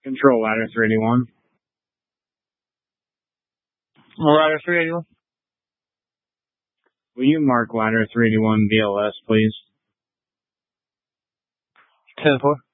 Control ladder 381. Ladder 381. Will you mark ladder 381 BLS, please? 10-4.